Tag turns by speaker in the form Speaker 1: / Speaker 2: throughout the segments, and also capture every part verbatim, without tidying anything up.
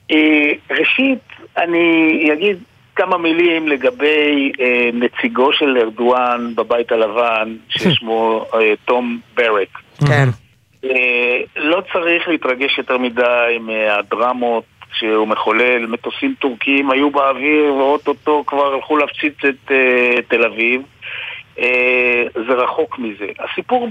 Speaker 1: ראשית, אני אגיד כמה מילים לגבי נציגו של ארדואן בבית הלבן, ששמו תום ברק.
Speaker 2: כן.
Speaker 1: לא צריך להתרגש יותר מדי מהדרמות שהוא מחולל. מטוסים טורקים היו באוויר ואוטוטו כבר הלכו להפציץ את תל אביב. זה רחוק מזה. הסיפור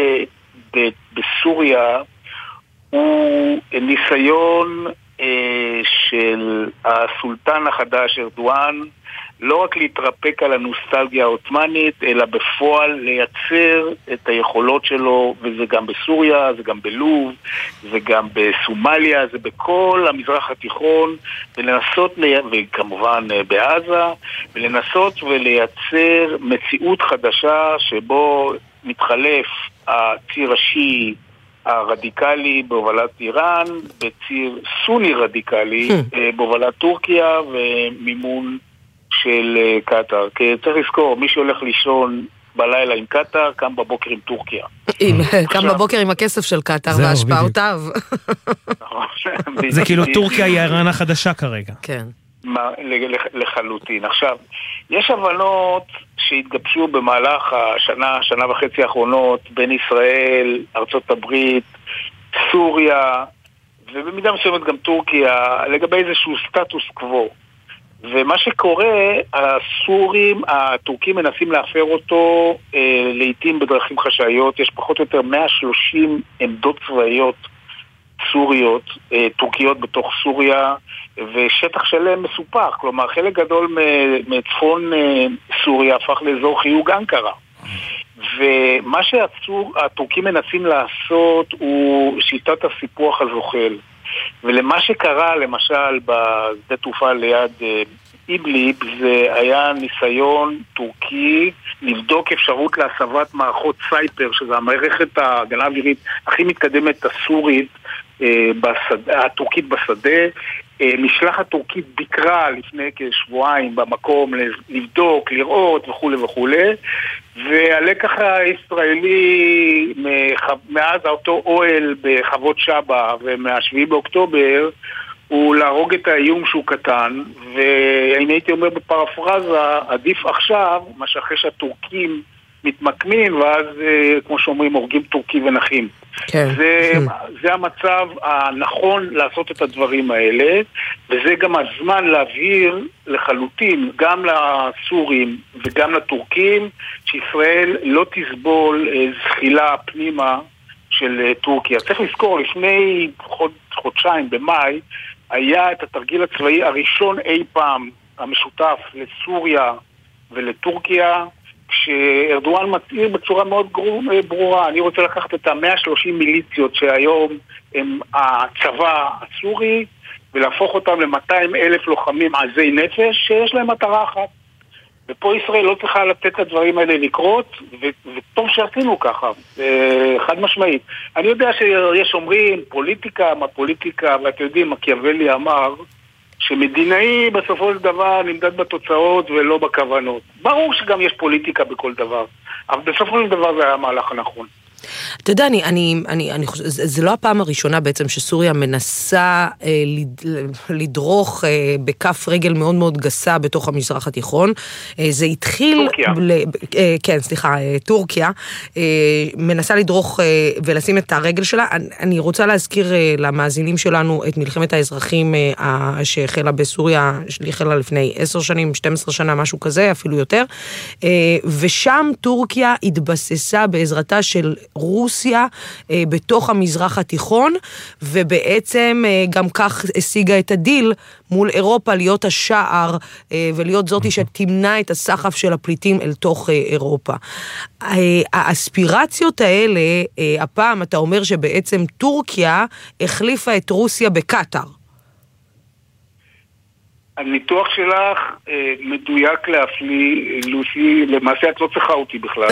Speaker 1: בסוריה הוא ניסיון של הסולטן החדש ארדואן לא רק להתרפק על הנוסטלגיה העות'מאנית, אלא בפועל לייצר את היכולות שלו, וזה גם בסוריה, זה גם בלוב, זה גם בסומליה, זה בכל המזרח התיכון, ולנסות, וכמובן בעזה, ולנסות ולייצר מציאות חדשה שבו מתחלף הציר השיעי הרדיקלי בהובלת איראן, בציר סוני רדיקלי בהובלת טורקיה ומימון של קטר. כי צריך לזכור, מי שהולך לישון בלילה עם קטר, קם בבוקר עם טורקיה.
Speaker 2: קם בבוקר עם הכסף של קטר והשפעותיו.
Speaker 3: זה כאילו טורקיה היא איראן החדשה כרגע.
Speaker 2: כן.
Speaker 1: לחלוטין. עכשיו, יש הבנות שהתגבשו במהלך השנה, שנה וחצי האחרונות, בין ישראל, ארצות הברית, סוריה, ובמידה מסוימת גם טורקיה, לגבי איזשהו סטטוס קוו. ומה שקורה, הסורים, הטורקים מנסים להפר אותו אה, לעתים בדרכים חשאיות. יש פחות או יותר מאה ושלושים עמדות צבאיות סוריות, אה, טורקיות בתוך סוריה, ושטח שלם מסופח. כלומר, חלק גדול מצפון אה, סוריה הפך לאזור חיוג אנקרה. ומה שהטורקים מנסים לעשות הוא שיטת הסיפוח הזוחל. ולמה שקרה למשל בשדה תעופה ליד אידליב, זה היה ניסיון טורקי לבדוק אפשרות להסבת מערכות סייפר, שזו המערכת ההגנה האווירית הכי מתקדמת הסורית, בשדה, הטורקית בשדה. משלחת טורקית ביקרה לפני כשבועיים במקום לבדוק, לראות וכו' וכו'. והלקח הישראלי מאז אותו אוהל בחוות שבא ומהשביעי באוקטובר הוא להרוג את האיום שהוא קטן, ואני הייתי אומר בפרפרזה, עדיף עכשיו, מה שאחרי שהטורקים מתמקמים, ואז כמו שאומרים הורגים טורקי ונחים.
Speaker 2: כן.
Speaker 1: זה, זה המצב הנכון לעשות את הדברים האלה, וזה גם הזמן להבהיר לחלוטין גם לסורים וגם לטורקים שישראל לא תסבול זחילה פנימה של טורקיה. צריך לזכור, לפני חוד, חודשיים במאי היה את התרגיל הצבאי הראשון אי פעם המשותף לסוריה ולטורקיה, כשארדואן מצהיר בצורה מאוד ברורה, אני רוצה לקחת את ה-מאה ושלושים מיליציות שהיום הם הצבא הסורי, ולהפוך אותם ל-מאתיים אלף לוחמים עזי נפש שיש להם מטרה אחת. ופה ישראל לא צריכה לתת את הדברים האלה לקרות, ו- וטוב שעשינו ככה, חד משמעית. אני יודע שיש אומרים פוליטיקה, מה פוליטיקה, ואתם יודעים, מקיאוולי אמר, שמדינאי בסופו של דבר נמדד בתוצאות ולא בכוונות. ברור שגם יש פוליטיקה בכל דבר, אבל בסופו של דבר זה היה המהלך הנכון.
Speaker 2: אתה יודע, אני, אני, אני, אני חושב, זה, זה לא הפעם הראשונה בעצם שסוריה מנסה אה, לד, לדרוך אה, בכף רגל מאוד מאוד גסה בתוך המזרח התיכון. אה, זה התחיל...
Speaker 1: טורקיה.
Speaker 2: ל, אה, כן, סליחה, אה, טורקיה. אה, מנסה לדרוך אה, ולשים את הרגל שלה. אני, אני רוצה להזכיר אה, למאזינים שלנו את מלחמת האזרחים אה, שהחלה בסוריה, שהחלה לפני עשר שנים, שתים עשרה שנה, משהו כזה, אפילו יותר. אה, ושם טורקיה התבססה בעזרתה של רוסיה אה, בתוך המזרח התיכון, ובעצם אה, גם כך השיגה את הדיל מול אירופה להיות השער אה, ולהיות זאתי שתמנע את הסחף של הפליטים אל תוך אה, אירופה. אה, האספירציות האלה, אה, הפעם אתה אומר שבעצם טורקיה החליפה את רוסיה בקטר.
Speaker 1: הניתוח שלך אה, מדויק להפליא, לוסי, למעשה את לא צריכה אותי בכלל.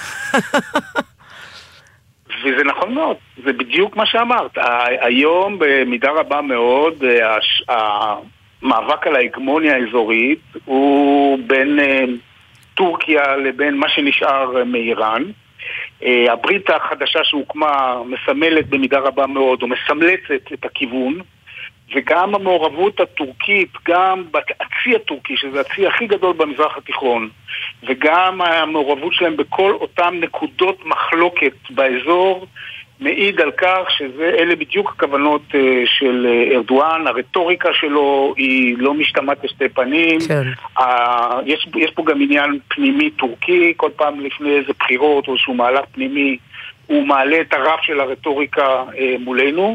Speaker 1: וזה נכון מאוד, זה בדיוק מה שאמרת. היום במידה רבה מאוד המאבק על ההגמוניה האזורית הוא בין טורקיה לבין מה שנשאר מאיראן. הברית החדשה שהוקמה מסמלת במידה רבה מאוד או מסמלצת את הכיוון, וגם המעורבות הטורקית, גם הצי הטורקי, שזה הצי הכי גדול במזרח התיכון, וגם המעורבות שלהם בכל אותם נקודות מחלוקת באזור, מעיד על כך שאלה בדיוק הכוונות של ארדואן, הרטוריקה שלו היא לא משתמעת לשתי פנים, כן. יש, יש פה גם עניין פנימי טורקי, כל פעם לפני איזה בחירות או איזשהו מהלך פנימי, הוא מעלה את הרף של הרטוריקה מולנו,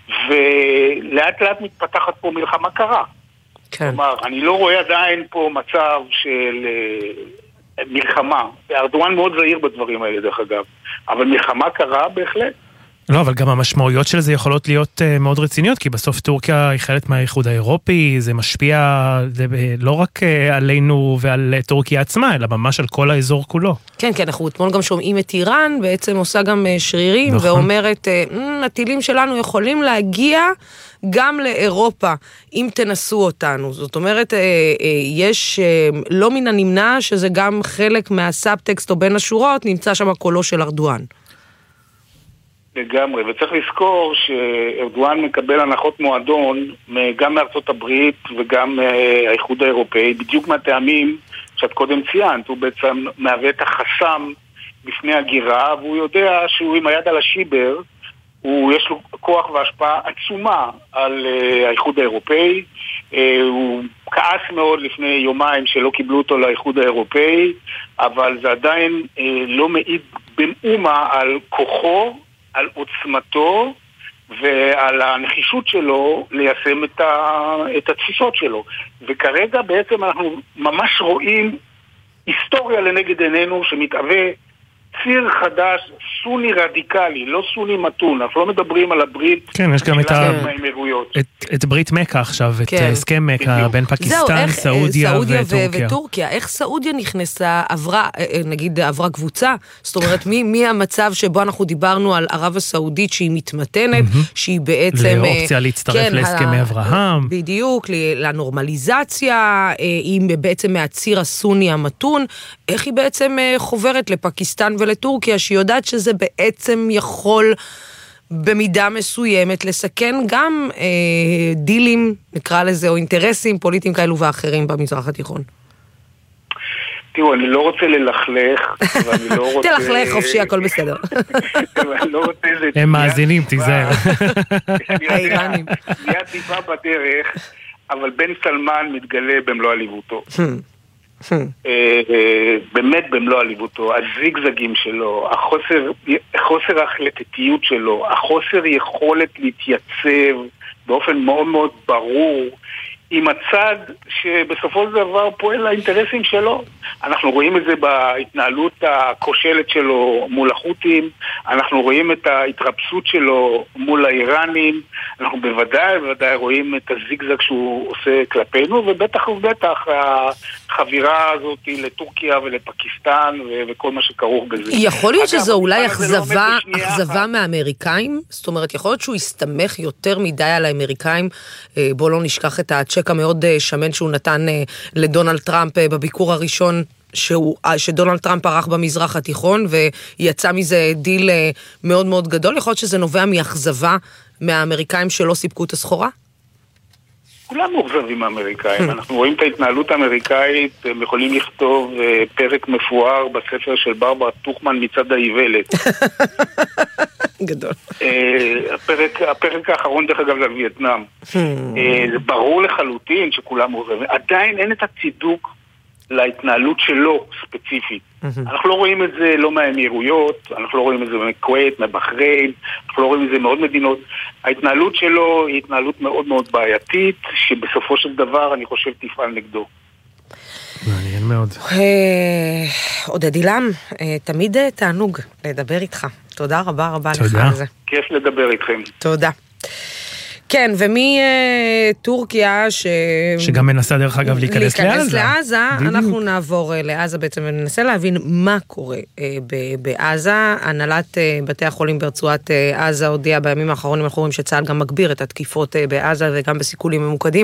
Speaker 1: ולאט לאט מתפתחת פה מלחמה קרה. כן. כלומר, אני לא רואה עדיין פה מצב של מלחמה. ארדואן מאוד זהיר בדברים האלה דרך אגב, אבל מלחמה קרה בהחלט.
Speaker 3: לא, אבל גם המשמעויות של זה יכולות להיות uh, מאוד רציניות, כי בסוף טורקיה היא חלק מהאיחוד האירופי, זה משפיע זה, לא רק uh, עלינו ועל uh, טורקיה עצמה, אלא ממש על כל האזור כולו. כן, כן, אנחנו אתמול גם שומעים את איראן, בעצם עושה גם uh, שרירים, נכון. ואומרת, uh, הטילים שלנו יכולים להגיע גם לאירופה, אם תנסו אותנו. זאת אומרת, uh, uh, יש uh, לא מן הנמנע, שזה גם חלק מהסאבטקסט או בין השורות, נמצא שם הקולו של ארדואן.
Speaker 1: לגמרי, וצריך לזכור שארדואן מקבל הנחות מועדון גם מארצות הברית וגם האיחוד האירופאי, בדיוק מהטעמים שאת קודם ציינת, הוא בעצם מהווה את החסם בפני הגירה, והוא יודע שהוא עם היד על השיבר, הוא יש לו כוח והשפעה עצומה על האיחוד האירופאי, הוא כעס מאוד לפני יומיים שלא קיבלו אותו לאיחוד האירופאי, אבל זה עדיין לא מעיד במאומה על כוחו, על עוצמתו ועל הנחישות שלו ליישם את, ה... את התפיסות שלו. וכרגע בעצם אנחנו ממש רואים היסטוריה לנגד עינינו שמתהווה ציר חדש, סוני רדיקלי, לא סוני מתון. אנחנו לא מדברים על הברית.
Speaker 3: כן, יש גם את, ה... את, את ברית מקה עכשיו, את כן. הסכם מקה בין פקיסטן, איך, סעודיה, סעודיה וטורקיה. וטורקיה.
Speaker 2: איך סעודיה נכנסה, עברה, נגיד עברה קבוצה, זאת אומרת, מי, מי המצב שבו אנחנו דיברנו על ערב הסעודית שהיא מתמתנת, שהיא בעצם...
Speaker 3: לאופציה להצטרף כן, להסכמי אברהם.
Speaker 2: בדיוק, לנורמליזציה, היא בעצם מהציר הסוני המתון, איך היא בעצם חוברת לפקיסטן ולטורקיה, שהיא יודעת שזה בעצם יכול במידה מסוימת לסכן גם אה, דילים, נקרא לזה, או אינטרסים פוליטיים כאלו ואחרים במזרח התיכון.
Speaker 1: תראו, אני לא רוצה ללכלך, ואני לא רוצה...
Speaker 2: תלכלך חופשי, הכל בסדר.
Speaker 1: אני לא רוצה איזה...
Speaker 3: הם מאזינים, תיזהר.
Speaker 1: האיראנים. מיד טיפה בדרך, אבל בן סלמן מתגלה במלוא עליבותו. באמת במלוא עליבותו, הזיגזגים שלו, החוסר, חוסר החלטתיות שלו, החוסר יכולת להתייצב באופן מאוד מאוד ברור עם הצד שבסופו של דבר פועל לאינטרסים שלו. אנחנו רואים את זה בהתנהלות הכושלת שלו מול החות'ים, אנחנו רואים את ההתרפסות שלו מול האיראנים, אנחנו בוודאי בוודאי רואים את הזיגזג שהוא עושה כלפינו, ובטח ובטח החבירה הזאת לטורקיה ולפקיסטן וכל מה שכרוך בזה.
Speaker 2: יכול להיות שזו אולי אכזבה, אכזבה מהאמריקאים? זאת אומרת, יכול להיות שהוא יסתמך יותר מדי על האמריקאים, בוא לא נשכח את הצ'ק המאוד שמן שהוא נתן לדונלד טראמפ בביקור הראשון שהוא, שדונלד טראמפ ערך במזרח התיכון, ויצא מזה דיל מאוד מאוד גדול. יכול להיות שזה נובע מאכזבה מהאמריקאים שלא סיפקו את הסחורה?
Speaker 1: כולם מאוכזבים מהאמריקאים. אנחנו רואים את ההתנהלות האמריקאית, הם יכולים לכתוב פרק מפואר בספר של ברברה טוכמן מצד האיוולת.
Speaker 2: גדול.
Speaker 1: הפרק, הפרק האחרון דרך אגב זה על וייטנאם. זה ברור לחלוטין שכולם מאוכזבים. עדיין אין את הצידוק להתנהלות שלו ספציפית. אנחנו לא רואים את זה לא מהאמירויות, אנחנו לא רואים את זה מכווית, מבחריין, אנחנו לא רואים את זה מעוד מדינות. ההתנהלות שלו היא התנהלות מאוד מאוד בעייתית, שבסופו של דבר אני חושב תפעל נגדו.
Speaker 3: מעניין מאוד.
Speaker 2: עודד אילם, תמיד תענוג לדבר איתך. תודה רבה רבה לך על זה.
Speaker 1: כיף לדבר איתכם.
Speaker 2: תודה. כן, ומטורקיה ש...
Speaker 3: שגם מנסה דרך אגב להיכנס לעזה.
Speaker 2: להיכנס לעזה, אנחנו נעבור לעזה בעצם וננסה להבין מה קורה בעזה. הנהלת בתי החולים ברצועת עזה הודיעה בימים האחרונים, אנחנו רואים שצה"ל גם מגביר את התקיפות בעזה וגם בסיכולים ממוקדים.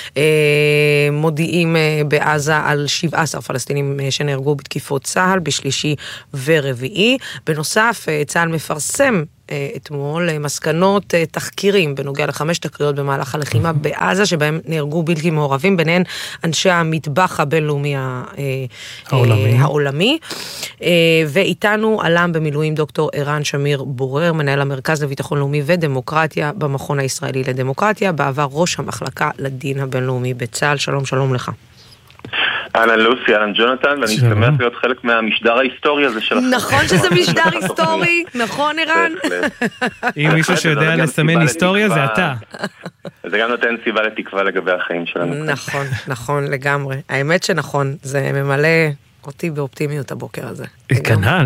Speaker 2: מודיעים בעזה על שבעה עשר פלסטינים שנהרגו בתקיפות צה"ל בשלישי ורביעי. בנוסף, צה"ל מפרסם אתמול מסקנות תחקירים בנוגע לחמש תקריות במהלך הלחימה בעזה, שבהם נהרגו בלתי מעורבים, ביניהן אנשי המטבח הבינלאומי העולמי. ואיתנו עלם במילואים דוקטור ערן שמיר בורר, מנהל המרכז לביטחון לאומי ודמוקרטיה במכון הישראלי לדמוקרטיה, בעבר ראש המחלקה לדין הבינלאומי בצה"ל. שלום, שלום לך.
Speaker 4: אהלן לוסי, אהלן ג'ונתן, ואני שמח להיות חלק מהמשדר ההיסטורי הזה שלכם.
Speaker 2: נכון שזה משדר היסטורי, נכון ערן?
Speaker 3: אם מישהו שיודע לסמן היסטוריה זה אתה.
Speaker 4: זה גם נותן סיבה לתקווה לגבי החיים שלנו.
Speaker 2: נכון, נכון לגמרי. האמת שנכון, זה ממלא אותי באופטימיות הבוקר הזה.
Speaker 3: כנ"ל.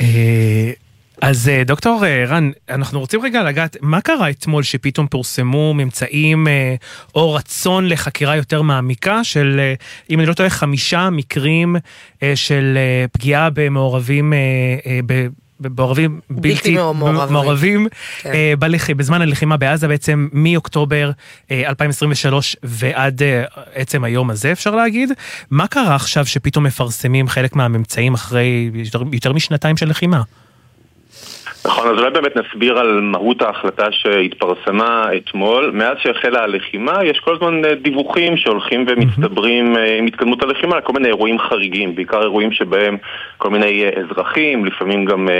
Speaker 3: אז דוקטור ערן, אנחנו רוצים רגע לגעת, מה קרה אתמול שפתאום פורסמו ממצאים או רצון לחקירה יותר מעמיקה של, אם אני לא טועה, חמישה מקרים של פגיעה במעורבים, במעורבים בלתי מעורבים, בזמן הלחימה בעזה בעצם מאוקטובר אלפיים עשרים ושלוש ועד עצם היום הזה אפשר להגיד. מה קרה עכשיו שפתאום מפרסמים חלק מהממצאים אחרי יותר משנתיים של לחימה?
Speaker 4: נכון, אז אולי באמת נסביר על מהות ההחלטה שהתפרסמה אתמול. מאז שהחלה הלחימה יש כל הזמן דיווחים שהולכים ומצטברים עם התקדמות הלחימה על כל מיני אירועים חריגים, בעיקר אירועים שבהם כל מיני אזרחים, לפעמים גם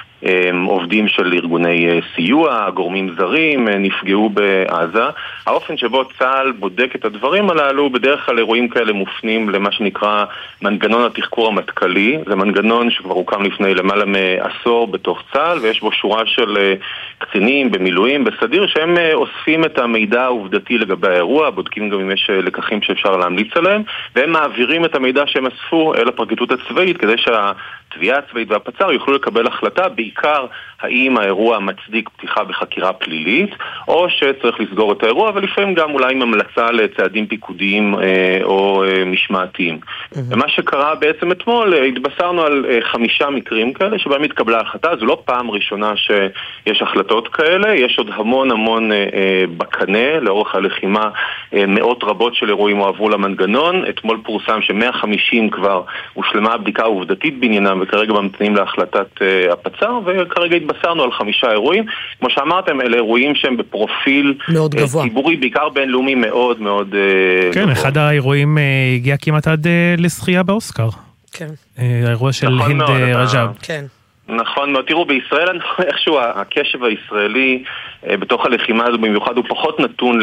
Speaker 4: עובדים של ארגוני סיוע, גורמים זרים, נפגעו בעזה. האופן שבו צה"ל בודק את הדברים הללו, בדרך כלל אירועים כאלה מופנים למה שנקרא מנגנון התחקור המטכ"לי. זה מנגנון שכבר הוקם לפני למעלה מעשור בתוך צה"ל, ויש בו שורה של קצינים במילואים, בסדיר, שהם אוספים את המידע העובדתי לגבי האירוע, בודקים גם אם יש לקחים שאפשר להמליץ עליהם, והם מעבירים את המידע שהם אספו אל הפרקליטות הצבאית, כדי שהתביעה הצבאית והפצ"ר יוכלו לקבל החלטה, בעיקר האם האירוע מצדיק פתיחה בחקירה פלילית, או שצריך לסגור את האירוע, ולפעמים גם אולי עם המלצה לצעדים פיקודיים אה, או אה, משמעתיים. Mm-hmm. ומה שקרה בעצם אתמול, התבשרנו על אה, חמישה מקרים כאלה, שבהם התקבלה החלטה. זו לא פעם ראשונה שיש החלטות כאלה, יש עוד המון המון אה, אה, בקנה, לאורך הלחימה אה, מאות רבות של אירועים הועברו למנגנון. אתמול פורסם ש-מאה וחמישים כבר הושלמה הבדיקה העובדתית בעניינם, וכרגע ממתינים להחלטת אה, הפצ"ר, וכרגע התבשרנו על חמישה אירועים. כמו שאמרתם, אלה אירועים שהם בפרופיל ציבורי, בעיקר בינלאומי מאוד מאוד
Speaker 3: כן,
Speaker 4: גבוה.
Speaker 3: אחד האירועים הגיע כמעט עד לזכייה באוסקר.
Speaker 2: כן.
Speaker 3: האירוע של הינד רג'ב.
Speaker 2: כן.
Speaker 4: נכון, תראו, בישראל איכשהו הקשב הישראלי בתוך הלחימה הזו במיוחד הוא פחות נתון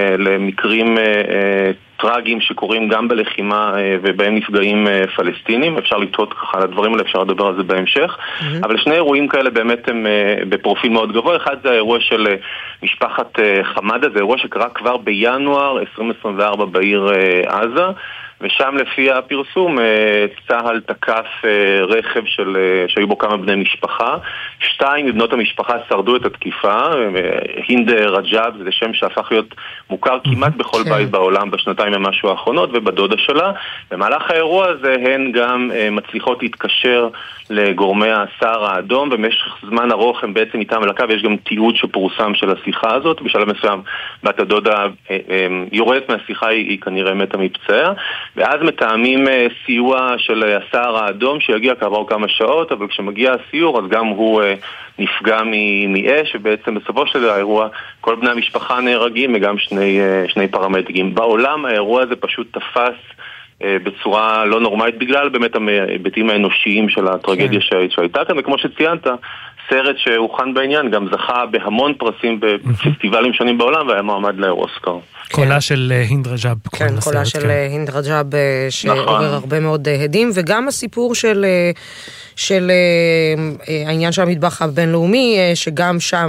Speaker 4: למקרים טרגיים שקורים גם בלחימה ובהם נפגעים פלסטינים. אפשר לטעות ככה על הדברים האלה, אפשר לדבר על זה בהמשך. Mm-hmm. אבל שני אירועים כאלה באמת הם בפרופיל מאוד גבוה. אחד זה האירוע של משפחת חמדה, זה אירוע שקרה כבר בינואר עשרים עשרים וארבע בעיר עזה. ושם לפי הפרסום צה"ל תקף רכב של, שהיו בו כמה בני משפחה. שתיים מבנות המשפחה שרדו את התקיפה. הינד רג'ב זה שם שהפך להיות מוכר כמעט בכל בית בעולם בשנתיים ומשהו האחרונות, ובדודה שלה. במהלך האירוע הזה הן גם מצליחות להתקשר לגורמי הסהר האדום, במשך זמן ארוך הם בעצם איתם על הקו, יש גם תיעוד שפורסם של השיחה הזאת. בשלב מסוים בת הדודה יורדת מהשיחה, היא, היא כנראה מתה מפצעיה, ואז מתאמים סיוע של הסהר האדום שיגיע כעבור כמה שעות, אבל כשמגיע הסיור אז גם הוא נפגע מאש, ובעצם בסופו של האירוע כל בני המשפחה נהרגים וגם שני, שני פרמדיקים. בעולם האירוע הזה פשוט תפס בצורה לא נורמלית בגלל באמת ההיבטים האנושיים של הטרגדיה שהייתה כאן, וכמו שציינת, סרט שהוכן בעניין גם זכה בהמון פרסים בפסטיבלים שונים בעולם והיה מעמד לאוסקר.
Speaker 3: קולה של הינד רג'ב.
Speaker 2: כן, קולה של הינד רג'ב שעורר הרבה מאוד הדים, וגם הסיפור של של העניין של המטבח הבינלאומי, שגם שם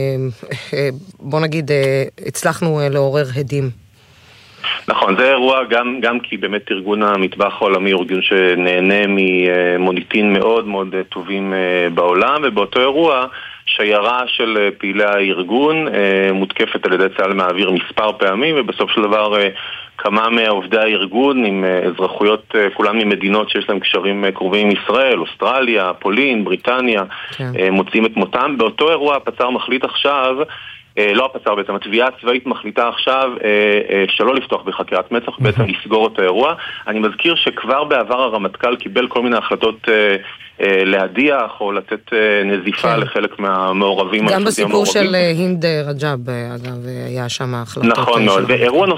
Speaker 2: בוא נגיד הצלחנו לעורר הדים.
Speaker 4: נכון, זה אירוע גם, גם כי באמת ארגון המטבח העולמי הוא ארגון שנהנה ממוניטין מאוד מאוד טובים בעולם, ובאותו אירוע שיירה של פעילי הארגון מותקפת על ידי צה"ל מהאוויר מספר פעמים, ובסוף של דבר כמה מעובדי הארגון עם אזרחויות כולם ממדינות שיש להם קשרים קרובים עם ישראל, אוסטרליה, פולין, בריטניה, כן. מוצאים את מותם. באותו אירוע הפצ"ר מחליט עכשיו לא הפצ"ר בעצם, התביעה הצבאית מחליטה עכשיו שלא לפתוח בחקירת מצ"ח, בעצם לסגור את האירוע. אני מזכיר שכבר בעבר הרמטכ"ל קיבל כל מיני החלטות להדיח או לתת נזיפה לחלק מהמעורבים.
Speaker 2: גם בסיפור של הינד רג'אב, אגב, היה שם החלטות.
Speaker 4: נכון מאוד, ואירוע